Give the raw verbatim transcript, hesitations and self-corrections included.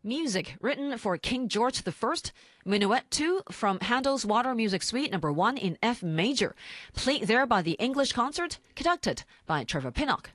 Music written for King George the First. Minuet two from Handel's Water Music Suite number one in F major. Played there by the English Concert, conducted by Trevor Pinnock.